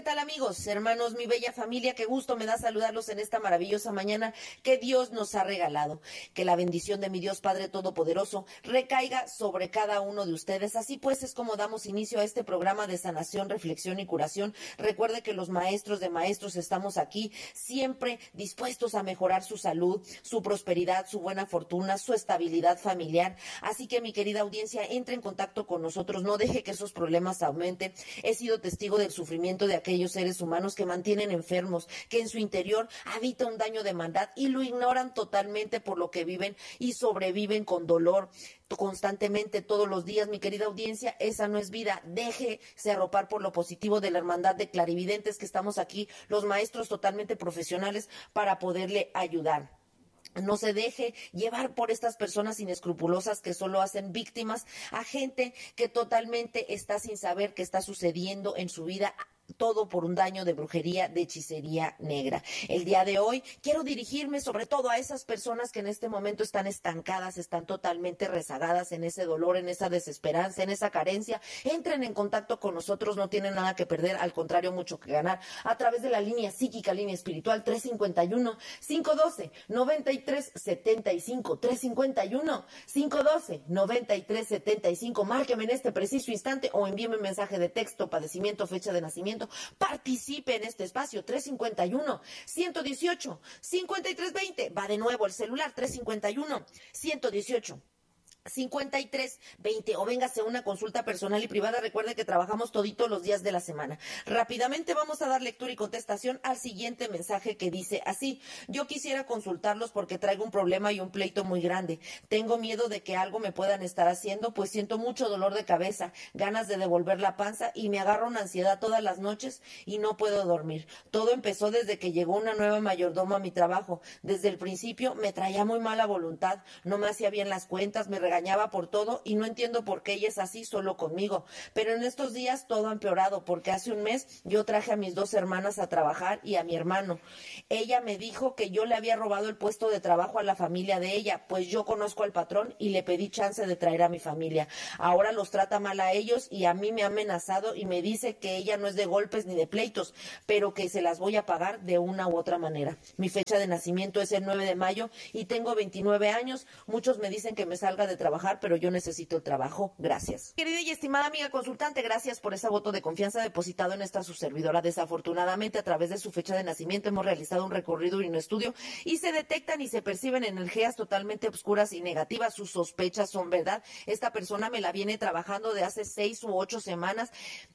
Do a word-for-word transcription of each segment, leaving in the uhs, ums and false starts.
tal, amigos, hermanos, mi bella familia? Qué gusto me da saludarlos en esta maravillosa mañana que Dios nos ha regalado. Que la bendición de mi Dios Padre Todopoderoso recaiga sobre cada uno de ustedes. Así pues es como damos inicio a este programa de sanación, reflexión y curación. Recuerde que los maestros de maestros estamos aquí siempre dispuestos a mejorar su salud, su prosperidad, su buena fortuna, su estabilidad familiar. Así que, mi querida audiencia, entre en contacto con nosotros, no deje que esos problemas aumenten. He sido testigo del sufrimiento de aquellos seres humanos que mantienen enfermos, que en su interior habita un daño de maldad y lo ignoran totalmente por lo que viven y sobreviven con dolor constantemente todos los días. Mi querida audiencia, esa no es vida. Déjese arropar por lo positivo de la hermandad de clarividentes que estamos aquí, los maestros totalmente profesionales, para poderle ayudar. No se deje llevar por estas personas inescrupulosas que solo hacen víctimas a gente que totalmente está sin saber qué está sucediendo en su vida, todo por un daño de brujería, de hechicería negra. El día de hoy quiero dirigirme sobre todo a esas personas que en este momento están estancadas, están totalmente rezagadas en ese dolor, en esa desesperanza, en esa carencia. Entren en contacto con nosotros, no tienen nada que perder, al contrario, mucho que ganar, a través de la línea psíquica, línea espiritual, tres cinco uno, cinco uno dos, nueve tres siete cinco, tres cinco uno, cinco uno dos, nueve tres siete cinco. Márqueme en este preciso instante o envíeme un mensaje de texto, padecimiento, fecha de nacimiento. Participe en este espacio, tres cinco uno, uno uno ocho, cinco tres dos cero. Va de nuevo el celular, tres cinco uno, uno uno ocho, cincuenta y tres veinte, o véngase a una consulta personal y privada. Recuerde que trabajamos toditos los días de la semana. Rápidamente vamos a dar lectura y contestación al siguiente mensaje que dice así: yo quisiera consultarlos porque traigo un problema y un pleito muy grande. Tengo miedo de que algo me puedan estar haciendo, pues siento mucho dolor de cabeza, ganas de devolver la panza y me agarra una ansiedad todas las noches y no puedo dormir. Todo empezó desde que llegó una nueva mayordoma a mi trabajo. Desde el principio me traía muy mala voluntad, no me hacía bien las cuentas, me regañaba por todo y no entiendo por qué ella es así solo conmigo. Pero en estos días todo ha empeorado porque hace un mes yo traje a mis dos hermanas a trabajar y a mi hermano. Ella me dijo que yo le había robado el puesto de trabajo a la familia de ella, pues yo conozco al patrón y le pedí chance de traer a mi familia. Ahora los trata mal a ellos y a mí me ha amenazado y me dice que ella no es de golpes ni de pleitos, pero que se las voy a pagar de una u otra manera. Mi fecha de nacimiento es el nueve de mayo y tengo veintinueve años. Muchos me dicen que me salga de trabajar, pero yo necesito el trabajo. Gracias. Querida y estimada amiga consultante, gracias por ese voto de confianza depositado en esta su servidora. Desafortunadamente, a través de su fecha de nacimiento hemos realizado un recorrido y un estudio y se detectan y se perciben energías totalmente oscuras y negativas. Sus sospechas son verdad. Esta persona me la viene trabajando de hace seis u ocho semanas.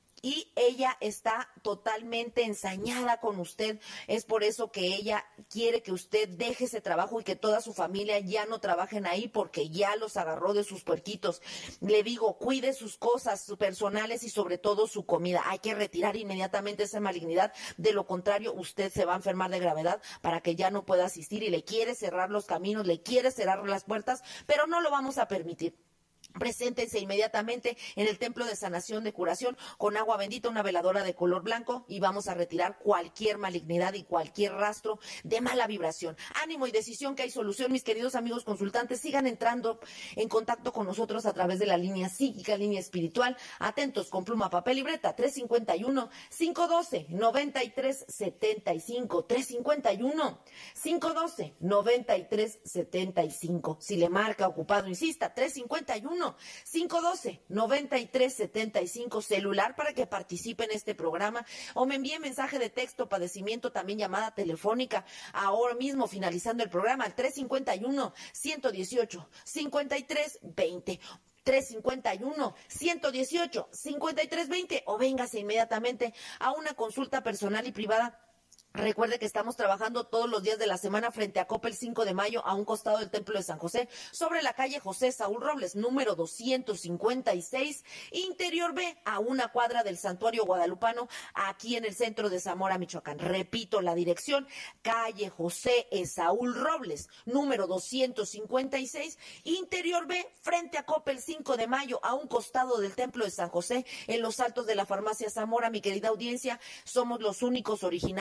Y ella está totalmente ensañada con usted. Es por eso que ella quiere que usted deje ese trabajo y que toda su familia ya no trabajen ahí porque ya los agarró de sus puerquitos. Le digo, cuide sus cosas personales y sobre todo su comida. Hay que retirar inmediatamente esa malignidad. De lo contrario, usted se va a enfermar de gravedad para que ya no pueda asistir y le quiere cerrar los caminos, le quiere cerrar las puertas, pero no lo vamos a permitir. Preséntense inmediatamente en el templo de sanación, de curación, con agua bendita, una veladora de color blanco, y vamos a retirar cualquier malignidad y cualquier rastro de mala vibración. Ánimo y decisión, que hay solución. Mis queridos amigos consultantes, sigan entrando en contacto con nosotros a través de la línea psíquica, línea espiritual. Atentos, con pluma, papel y libreta, tres cinco uno, cinco uno dos, nueve tres siete cinco, tres cinco uno, cinco uno dos, nueve tres siete cinco. Si le marca ocupado, insista, tres cinco uno, cinco uno dos, nueve tres siete cinco, celular para que participe en este programa, o me envíe mensaje de texto, padecimiento, también llamada telefónica, ahora mismo finalizando el programa, al tres cinco uno, uno uno ocho, cinco tres dos cero. tres cinco uno, uno uno ocho, cinco tres dos cero, o véngase inmediatamente a una consulta personal y privada. Recuerde que estamos trabajando todos los días de la semana frente a Coppel cinco de mayo, a un costado del Templo de San José, sobre la calle José Saúl Robles, número doscientos cincuenta y seis, interior B, a una cuadra del Santuario Guadalupano, aquí en el centro de Zamora, Michoacán. Repito la dirección: calle José Saúl Robles, número doscientos cincuenta y seis, interior B, frente a Coppel cinco de mayo, a un costado del Templo de San José, en los altos de la farmacia Zamora. Mi querida audiencia, somos los únicos originales maestros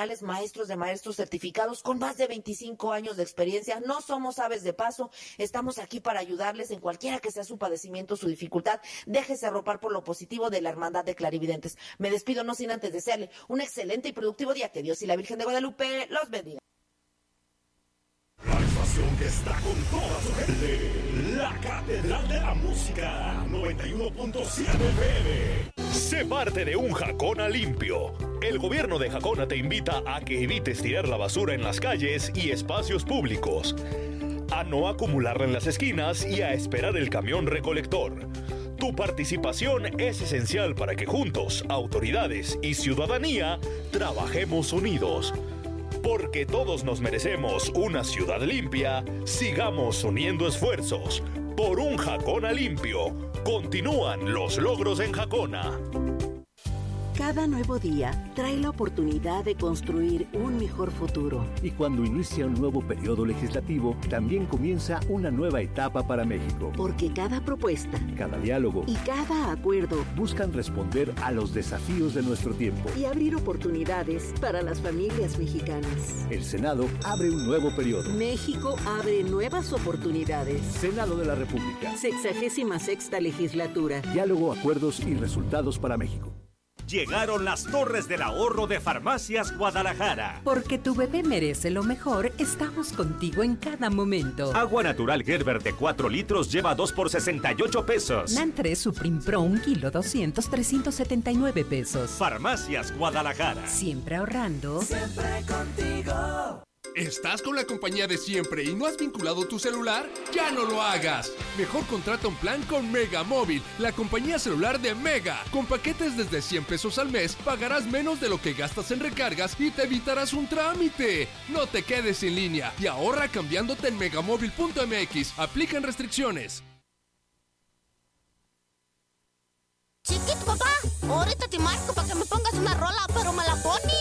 maestros de maestros certificados con más de veinticinco años de experiencia. No somos aves de paso, estamos aquí para ayudarles en cualquiera que sea su padecimiento, su dificultad. Déjese arropar por lo positivo de la Hermandad de Clarividentes. Me despido no sin antes desearle un excelente y productivo día. Que Dios y la Virgen de Guadalupe los bendiga. La estación que está con toda su gente, la Catedral de la Música, noventa y uno punto siete F M. Sé parte de un Jacona limpio. El gobierno de Jacona te invita a que evites tirar la basura en las calles y espacios públicos, a no acumularla en las esquinas y a esperar el camión recolector. Tu participación es esencial para que juntos, autoridades y ciudadanía, trabajemos unidos. Porque todos nos merecemos una ciudad limpia, sigamos uniendo esfuerzos. Por un Jacona limpio. Continúan los logros en Jacona. Cada nuevo día trae la oportunidad de construir un mejor futuro. Y cuando inicia un nuevo periodo legislativo, también comienza una nueva etapa para México. Porque cada propuesta, cada diálogo y cada acuerdo buscan responder a los desafíos de nuestro tiempo y abrir oportunidades para las familias mexicanas. El Senado abre un nuevo periodo. México abre nuevas oportunidades. Senado de la República. Sexagésima sexta legislatura. Diálogo, acuerdos y resultados para México. Llegaron las torres del ahorro de Farmacias Guadalajara. Porque tu bebé merece lo mejor, estamos contigo en cada momento. Agua natural Gerber de cuatro litros lleva dos por sesenta y ocho pesos. Nan tres Supreme Pro un kilo doscientos, trescientos setenta y nueve pesos. Farmacias Guadalajara. Siempre ahorrando. Siempre contigo. ¿Estás con la compañía de siempre y no has vinculado tu celular? ¡Ya no lo hagas! Mejor contrata un plan con Mega Móvil, la compañía celular de Mega. Con paquetes desde cien pesos al mes, pagarás menos de lo que gastas en recargas y te evitarás un trámite. No te quedes en línea y ahorra cambiándote en megamóvil punto m x. Aplican restricciones. Chiquito, papá, ahorita te marco para que me pongas una rola, pero me la pones.